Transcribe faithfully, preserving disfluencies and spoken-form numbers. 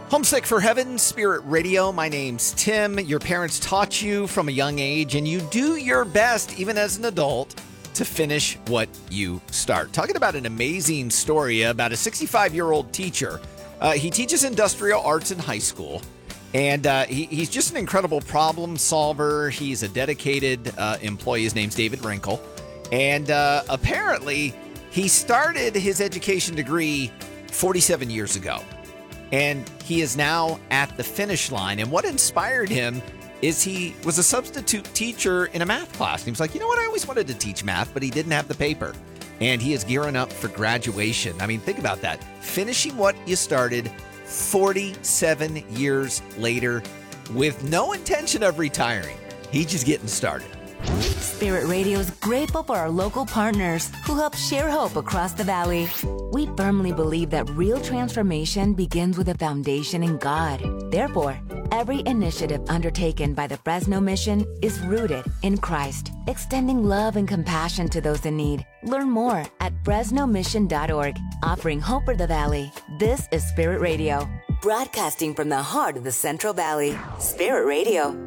Homesick for Heaven, Spirit Radio. My name's Tim. Your parents taught you from a young age, and you do your best, even as an adult, to finish what you start. Talking about an amazing story about a sixty-five-year-old teacher. Uh, he teaches industrial arts in high school, and uh, he, he's just an incredible problem solver. He's a dedicated uh, employee. His name's David Wrinkle, and uh, apparently he started his education degree forty-seven years ago. And he is now at the finish line. And what inspired him is he was a substitute teacher in a math class. He was like, you know what? I always wanted to teach math, but he didn't have the paper. And he is gearing up for graduation. I mean, think about that. Finishing what you started forty-seven years later with no intention of retiring. He's just getting started. Spirit Radio is grateful for our local partners who help share hope across the valley. We firmly believe that real transformation begins with a foundation in God. Therefore, every initiative undertaken by the Fresno Mission is rooted in Christ, extending love and compassion to those in need. Learn more at fresno mission dot org, offering hope for the valley. This is Spirit Radio, broadcasting from the heart of the Central Valley. Spirit Radio.